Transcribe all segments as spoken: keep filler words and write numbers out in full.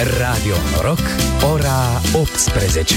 Radio Noroc, ora optsprezece.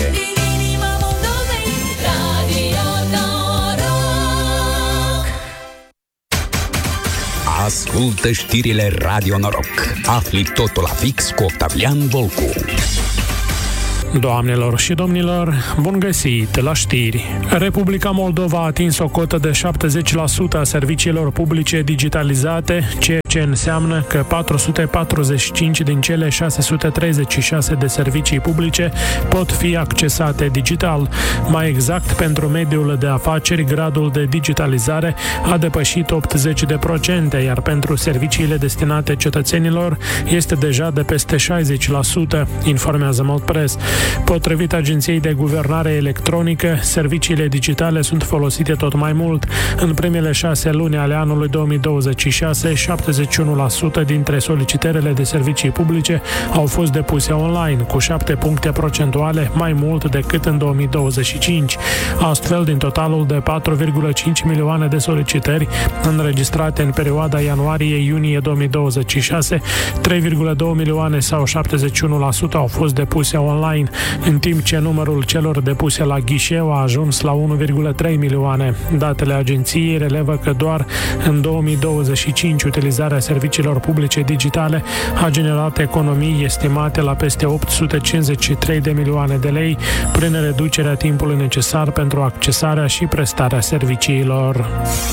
Ascultă știrile Radio Noroc. Afli totul la fix cu Octavian Volcu. Doamnelor și domnilor, bun găsit la știri. Republica Moldova a atins o cotă de șaptezeci la sută a serviciilor publice digitalizate, ceea ce înseamnă că patru sute patruzeci și cinci din cele șase sute treizeci și șase de servicii publice pot fi accesate digital. Mai exact, pentru mediul de afaceri, gradul de digitalizare a depășit optzeci la sută, iar pentru serviciile destinate cetățenilor este deja de peste șaizeci la sută, informează Moldpress. Potrivit Agenției de Guvernare Electronică, serviciile digitale sunt folosite tot mai mult. În primele șase luni ale anului două mii douăzeci și șase, șaptezeci și unu la sută dintre solicitările de servicii publice au fost depuse online, cu șapte puncte procentuale mai mult decât în două mii douăzeci și cinci. Astfel, din totalul de patru virgulă cinci milioane de solicitări înregistrate în perioada ianuarie-iunie două mii douăzeci și șase, trei virgulă doi milioane sau șaptezeci și unu la sută au fost depuse online, în timp ce numărul celor depuse la ghișeu a ajuns la unu virgulă trei milioane. Datele agenției relevă că doar în două mii douăzeci și cinci utilizarea serviciilor publice digitale a generat economii estimate la peste opt sute cincizeci și trei de milioane de lei, prin reducerea timpului necesar pentru accesarea și prestarea serviciilor.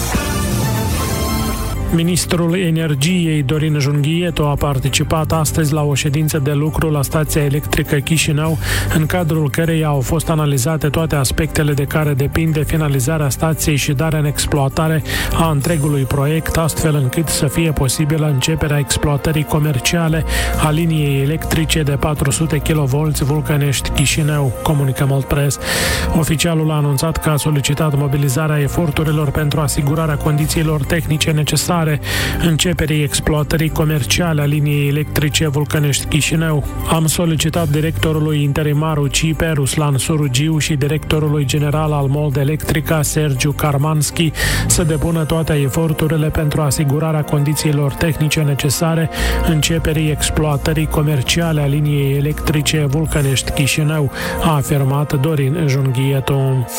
Ministrul Energiei, Dorin Junghieto, a participat astăzi la o ședință de lucru la stația electrică Chișinău, în cadrul căreia au fost analizate toate aspectele de care depinde finalizarea stației și darea în exploatare a întregului proiect, astfel încât să fie posibilă începerea exploatării comerciale a liniei electrice de patru sute kilovolți Vulcănești-Chișinău, comunică Moldpress. Oficialul a anunțat că a solicitat mobilizarea eforturilor pentru asigurarea condițiilor tehnice necesare începerii exploatării comerciale a liniei electrice Vulcănești-Chișinău. Am solicitat directorului interimar U C I P E, Ruslan Surugiu, și directorului general al Mold Electrica, Sergiu Karmanski, să depună toate eforturile pentru asigurarea condițiilor tehnice necesare începerii exploatării comerciale a liniei electrice Vulcănești-Chișinău, a afirmat Dorin Junghieto.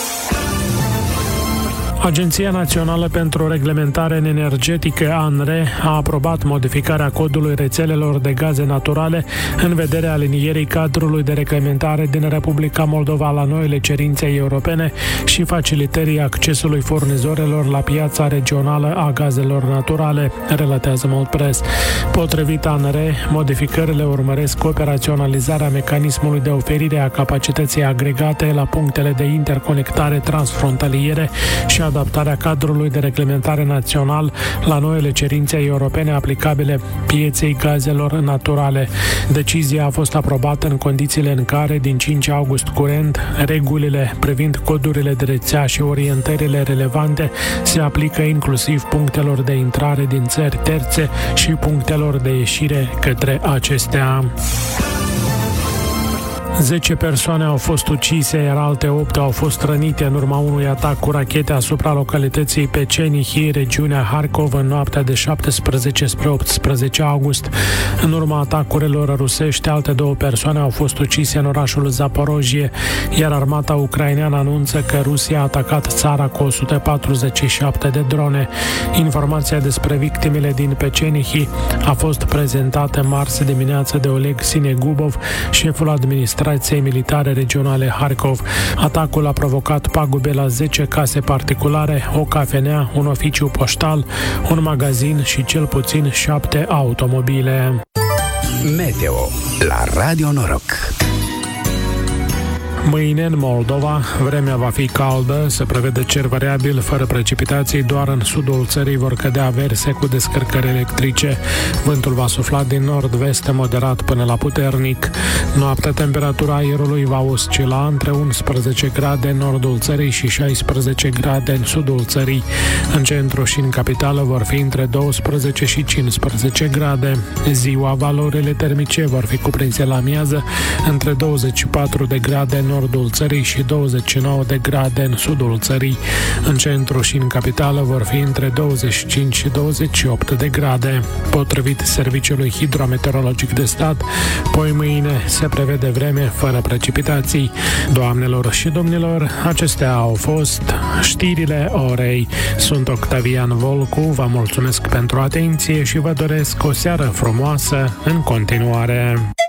Agenția Națională pentru Reglementare Energetică, ANRE, a aprobat modificarea codului rețelelor de gaze naturale în vederea alinierii cadrului de reglementare din Republica Moldova la noile cerințe europene și facilitării accesului furnizorilor la piața regională a gazelor naturale, relatează Moldpress. Potrivit ANRE, modificările urmăresc operaționalizarea mecanismului de oferire a capacității agregate la punctele de interconectare transfrontaliere și adaptarea cadrului de reglementare național la noile cerințe europene aplicabile pieței gazelor naturale. Decizia a fost aprobată în condițiile în care, din cinci august curent, regulile privind codurile de rețea și orientările relevante se aplică inclusiv punctelor de intrare din țări terțe și punctelor de ieșire către acestea. zece persoane au fost ucise, iar alte opt au fost rănite în urma unui atac cu rachete asupra localității Pecenihi, regiunea Harkov, în noaptea de șaptesprezece spre optsprezece august. În urma atacurilor rusești, alte două persoane au fost ucise în orașul Zaporojie, iar armata ucraineană anunță că Rusia a atacat țara cu o sută patruzeci și șapte de drone. Informația despre victimele din Pecenihi a fost prezentată marți dimineață de Oleg Sinegubov, șeful administrației militare regionale Harkov. Atacul a provocat pagube la zece case particulare, o cafenea, un oficiu poștal, un magazin și cel puțin șapte automobile. Meteo la Radio Noroc. Mâine, în Moldova, vremea va fi caldă, se prevede cer variabil, fără precipitații, doar în sudul țării vor cădea averse cu descărcări electrice. Vântul va sufla din nord-vest moderat până la puternic. Noaptea, temperatura aerului va oscila între unsprezece grade în nordul țării și șaisprezece grade în sudul țării. În centru și în capitală vor fi între douăsprezece și cincisprezece grade. Ziua, valorile termice vor fi cuprinse la amiază între douăzeci și patru de grade în nordul țării și douăzeci și nouă de grade în sudul țării. În centru și în capitală vor fi între douăzeci și cinci și douăzeci și opt de grade. Potrivit Serviciului Hidrometeorologic de Stat, poi mâine se prevede vreme fără precipitații. Doamnelor și domnilor, acestea au fost știrile orei. Sunt Octavian Volcu, vă mulțumesc pentru atenție și vă doresc o seară frumoasă în continuare.